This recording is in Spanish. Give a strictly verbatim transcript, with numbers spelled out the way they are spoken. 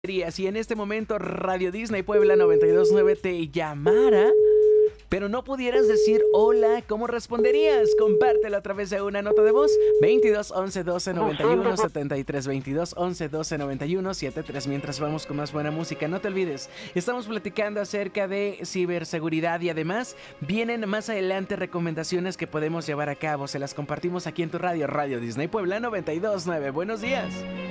Si en este momento Radio Disney Puebla noventa y dos punto nueve te llamara, pero no pudieras decir hola, ¿cómo responderías? Compártelo a través de una nota de voz. veintidós once doce noventa y uno setenta y tres, veintidós once doce noventa y uno setenta y tres. Mientras vamos con más buena música, no te olvides, estamos platicando acerca de ciberseguridad y además vienen más adelante recomendaciones que podemos llevar a cabo. Se las compartimos aquí en tu radio, Radio Disney Puebla noventa y dos punto nueve. Buenos días.